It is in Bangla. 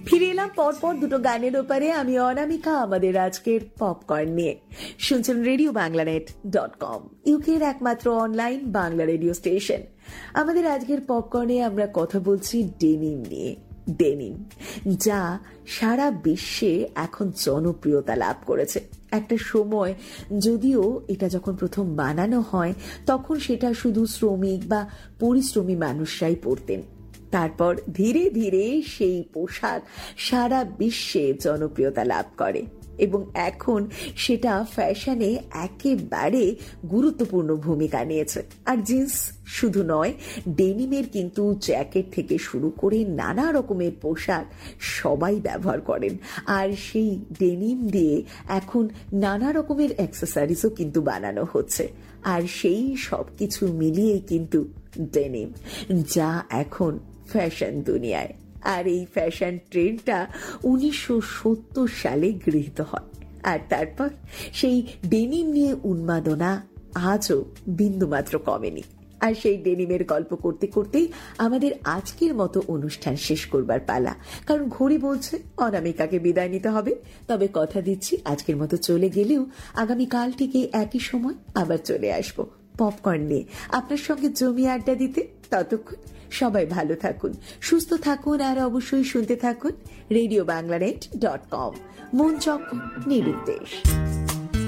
ফিরে এলাম পরপর দুটো গানের ওপারে। আমি অনামিকা আমাদের আজকের পপকর্ন নিয়ে। শুনছেন RadioBanglaNet.com, ইউকের একমাত্র অনলাইন বাংলা রেডিও স্টেশন। আমাদের আজকের পপকর্নে আমরা কথা বলছি ডেনিম নিয়ে। ডেনিম, যা সারা বিশ্বে এখন জনপ্রিয়তা লাভ করেছে। একটা সময় যদিও এটা যখন প্রথম বানানো হয় তখন সেটা শুধু শ্রমিক বা পরিশ্রমী মানুষরাই পরতেন। তারপর ধীরে ধীরে সেই পোশাক সারা বিশ্বে জনপ্রিয়তা লাভ করে এবং এখন সেটা ফ্যাশনে একেবারে গুরুত্বপূর্ণ ভূমিকা নিয়েছে। আর জিন্স শুধু নয়, ডেনিমের কিন্তু জ্যাকেট থেকে শুরু করে নানা রকমের পোশাক সবাই ব্যবহার করেন। আর সেই ডেনিম দিয়ে এখন নানা রকমের অ্যাক্সেসরিজও কিন্তু বানানো হচ্ছে। আর সেই সব কিছু মিলিয়েই কিন্তু ডেনিম, যা এখন ফ্যাশন দুনিয়ায়। আর এই ফ্যাশন ট্রেন্ডটা 1970 সালে গৃহীত হয়। আর তারপর সেই ডেনিম নিয়ে উন্মাদনা আজও বিন্দুমাত্র কমেনি। আর সেই ডেনিমের গল্প করতে করতেই আমাদের আজকের মতো অনুষ্ঠান শেষ করবার পালা, কারণ ঘড়ি বলছে অনামিকাকে বিদায় নিতে হবে। তবে কথা দিচ্ছি, আজকের মতো চলে গেলেও আগামীকাল থেকে একই সময় আবার চলে আসবো পপকর্ন নিয়ে আপনার সঙ্গে জমিয়ে আড্ডা দিতে। ততক্ষণ সবাই ভালো থাকুন, সুস্থ থাকুন, আর অবশ্যই শুনতে থাকুন RadioBanglaNet.com, মন যখন নিরুদ্দেশ।